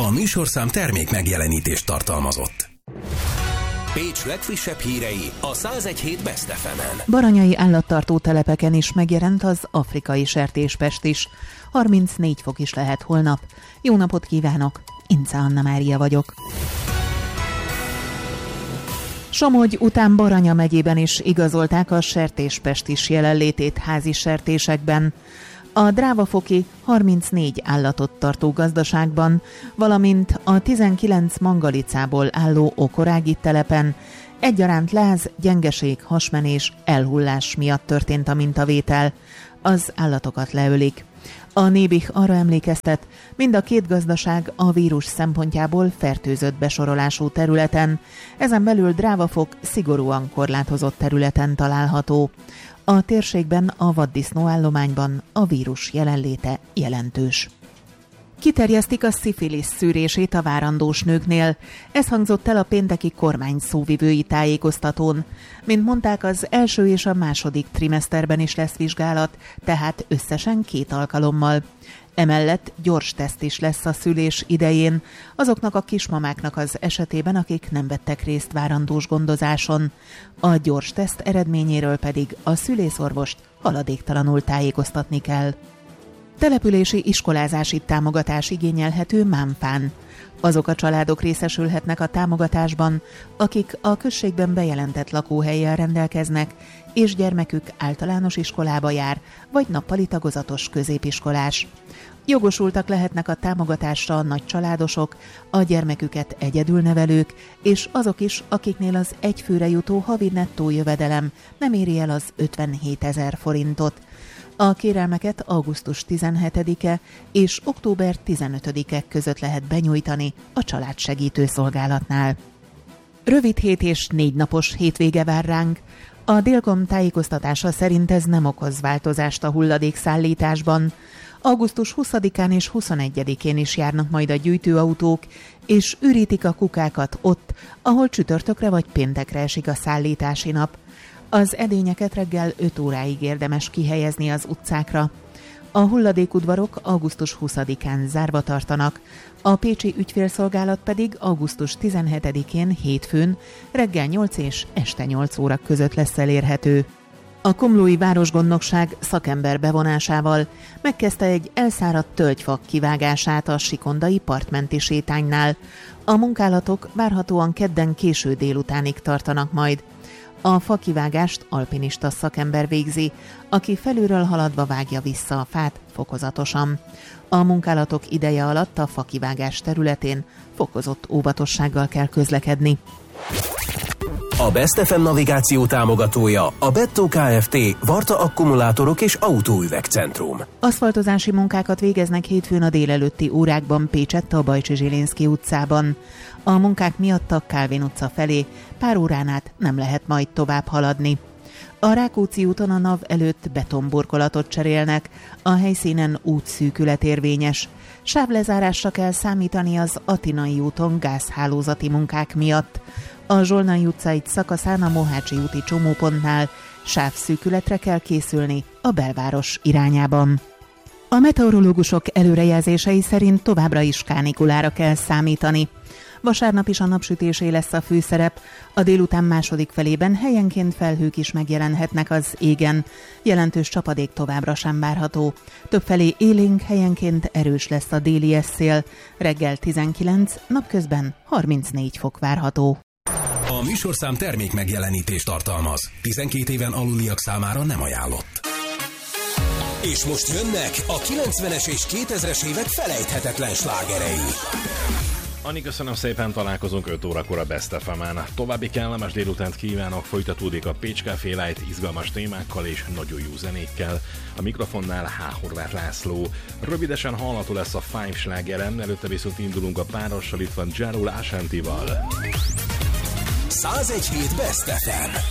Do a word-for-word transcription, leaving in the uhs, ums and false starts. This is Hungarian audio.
A műsorszám termék megjelenítést tartalmazott. Pécs legfrissebb hírei a száz egy hét Best ef emen. Baranyai állattartó telepeken is megjelent az afrikai sertéspest is. harmincnégy fok is lehet holnap. Jó napot kívánok! Ince Anna Mária vagyok. Somogy után Baranya megyében is igazolták a sertéspestis jelenlétét házi sertésekben. A drávafoki harmincnégy állatot tartó gazdaságban, valamint a tizenkilenc mangalicából álló okorági telepen egyaránt láz, gyengeség, hasmenés, elhullás miatt történt a mintavétel. Az állatokat leölik. A Nébih arra emlékeztet, mind a két gazdaság a vírus szempontjából fertőzött besorolású területen, ezen belül Drávafok szigorúan korlátozott területen található. A térségben a vaddisznóállományban a vírus jelenléte jelentős. Kiterjesztik a szifilisz szűrését a várandós nőknél. Ez hangzott el a pénteki kormány szóvivői tájékoztatón. Mint mondták, az első és a második trimeszterben is lesz vizsgálat, tehát összesen két alkalommal. Emellett gyors teszt is lesz a szülés idején, azoknak a kismamáknak az esetében, akik nem vettek részt várandós gondozáson. A gyors teszt eredményéről pedig a szülészorvost haladéktalanul tájékoztatni kell. Települési iskolázási támogatás igényelhető Mámpán. Azok a családok részesülhetnek a támogatásban, akik a községben bejelentett lakóhellyel rendelkeznek, és gyermekük általános iskolába jár, vagy nappali tagozatos középiskolás. Jogosultak lehetnek a támogatásra a nagycsaládosok, a gyermeküket egyedül nevelők, és azok is, akiknél az egyfőre jutó havi nettó jövedelem nem éri el az ötvenhétezer forintot. A kérelmeket augusztus tizenhetedike és október tizenötödike között lehet benyújtani a családsegítő szolgálatnál. Rövid hét és négy napos hétvége vár ránk. A Délkom tájékoztatása szerint ez nem okoz változást a hulladékszállításban. augusztus huszadikán és huszonegyedikén is járnak majd a gyűjtőautók, és ürítik a kukákat ott, ahol csütörtökre vagy péntekre esik a szállítási nap. Az edényeket reggel öt óráig érdemes kihelyezni az utcákra. A hulladékudvarok augusztus huszadikán zárva tartanak, a pécsi ügyfélszolgálat pedig augusztus tizenhetedikén hétfőn reggel nyolc és este nyolc óra között lesz elérhető. A komlói városgondnokság szakember bevonásával megkezdte egy elszáradt tölgyfa kivágását a sikondai partmenti sétánynál. A munkálatok várhatóan kedden késő délutánig tartanak majd. A fakivágást alpinista szakember végzi, aki felülről haladva vágja vissza a fát fokozatosan. A munkálatok ideje alatt a fakivágás területén fokozott óvatossággal kell közlekedni. A Best ef em navigáció támogatója a Bettó Kft. Varta akkumulátorok és autóüvegcentrum. Aszfaltozási munkákat végeznek hétfőn a délelőtti órákban Pécsett a Bajcsi Zsilinszky utcában. A munkák miatt a Kálvin utca felé pár órán át nem lehet majd tovább haladni. A Rákóczi úton a NAV előtt betonburkolatot cserélnek, a helyszínen útszűkület érvényes. Sávlezárásra kell számítani az Atinai úton gázhálózati munkák miatt. A Zsolnai utcai szakaszán a Mohácsi úti csomópontnál sávszűkületre kell készülni a belváros irányában. A meteorológusok előrejelzései szerint továbbra is kánikulára kell számítani. Vasárnap is a napsütésé lesz a főszerep, a délután második felében helyenként felhők is megjelenhetnek az égen. Jelentős csapadék továbbra sem várható. Többfelé élénk, helyenként erős lesz a déli eszél. Reggel tizenkilenc, napközben harmincnégy fok várható. A műsorszám termék megjelenítést tartalmaz. tizenkét éven aluliak számára nem ajánlott. És most jönnek a kilencvenes és kétezres évek felejthetetlen slágerei. Ani, köszönöm szépen, találkozunk öt órakor a Best ef emen. További kellemes délutánt kívánok, folytatódik a Pécs Café Light izgalmas témákkal és nagyon jó zenékkel. A mikrofonnál H. Horváth László. Rövidesen hallható lesz a Five slágerem, előtte viszont indulunk a párossal, itt van Jarul Ashantival. száz egy hét Best ef em.